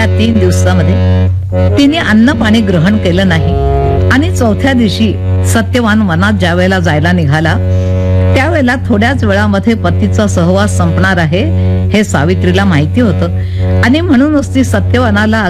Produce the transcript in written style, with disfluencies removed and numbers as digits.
त्या 3 दिवसामध्ये तिने अन्न पाणी ग्रहण केलं नाही आणि चौथ्या दिवशी सत्यवान वनात ज्या वेळेला जायला निघाला त्यावेळेला थोड्याच वेळामध्ये पतीचा सहवास संपणार आहे हे सावित्रीला माहिती होतं आणि म्हणूनच ती सत्यवनाला